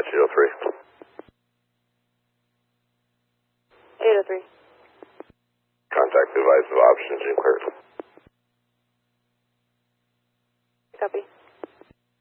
dispatch 803. 803. Contact device of options inquiry. Copy.